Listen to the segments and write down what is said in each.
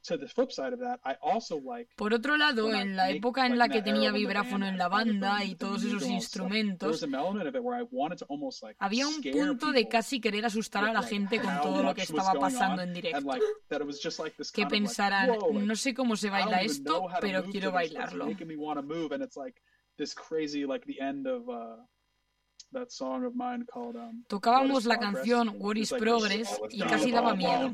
Por otro lado, en la época en la que tenía vibráfono en la banda y todos esos instrumentos, había un punto de casi querer asustar a la gente con todo lo que estaba pasando en directo. Que pensarán, no sé cómo se baila esto, pero quiero bailarlo. Tocábamos la canción What is Progress y casi daba miedo.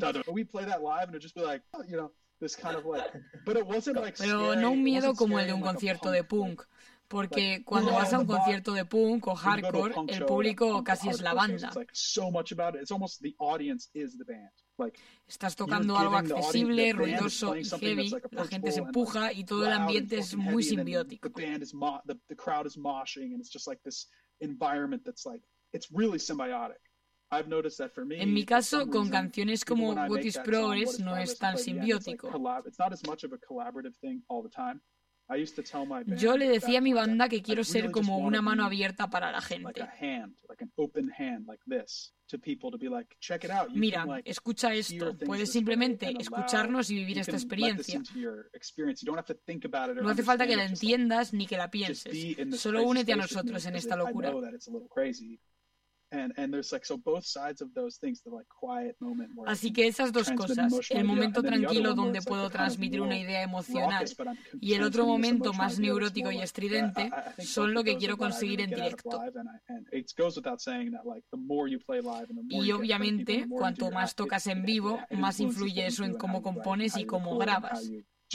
Pero no un miedo como el de un concierto de punk, porque cuando vas a un concierto de punk o hardcore, el público casi es la banda. Estás tocando algo accesible, ruidoso y heavy, la gente se empuja y todo el ambiente es muy simbiótico. En mi caso, con canciones como What is Progress no es tan simbiótico. Yo le decía a mi banda que quiero ser como una mano abierta para la gente. Mira, escucha esto. Puedes simplemente escucharnos y vivir esta experiencia. No hace falta que la entiendas ni que la pienses. Solo únete a nosotros en esta locura. Así que esas dos cosas, el momento tranquilo donde puedo transmitir una idea emocional y el otro momento más neurótico y estridente, son lo que quiero conseguir en directo. Y obviamente, cuanto más tocas en vivo, más influye eso en cómo compones y cómo grabas.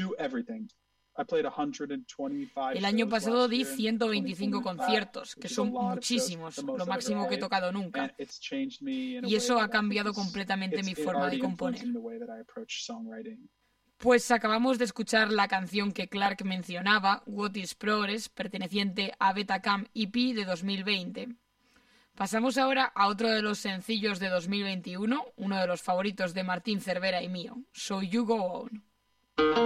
El año pasado di 125 conciertos, que son muchísimos, lo máximo que he tocado nunca. Y eso ha cambiado completamente mi forma de componer. Pues acabamos de escuchar la canción que Clark mencionaba, What is Progress, perteneciente a Betacam EP de 2020. Pasamos ahora a otro de los sencillos de 2021, uno de los favoritos de Martín Cervera y mío, So You Go On.